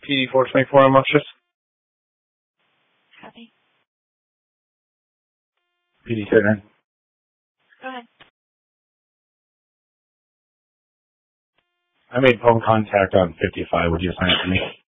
PD 424 on Monstrous. Copy. PD 39. Go ahead. I made phone contact on 55. Would you assign it to me?